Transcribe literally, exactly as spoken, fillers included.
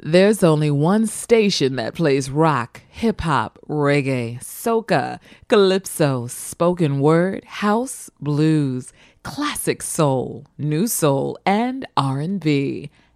There's only one station that plays rock, hip hop, reggae, soca, calypso, spoken word, house, blues, classic soul, new soul, and R and B.